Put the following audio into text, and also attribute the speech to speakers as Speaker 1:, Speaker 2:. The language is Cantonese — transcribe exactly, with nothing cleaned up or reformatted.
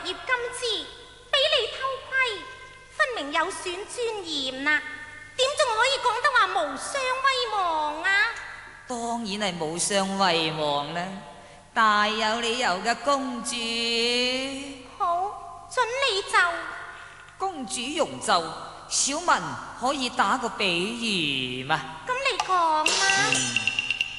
Speaker 1: 葉金枝，俾你偷窺，分明有損尊嚴啦。點仲可以講得話無雙威望啊？
Speaker 2: 當然係無雙威望啦，大有理由嘅公主。
Speaker 1: 好，准你就。
Speaker 2: 公主容就，小民可以打個比喻嘛？
Speaker 1: 咁你講啦。
Speaker 2: 嗯